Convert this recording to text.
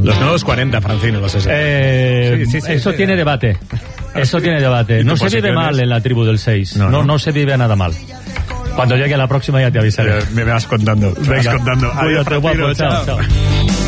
Los nuevos 40, Francino, los 60. Eso tiene debate. Eso tiene debate. No se vive mal en la tribu del 6. No se vive nada mal. Cuando llegue a la próxima ya te avisaré. Me vas contando. Venga, cuídate, guapo. Chao.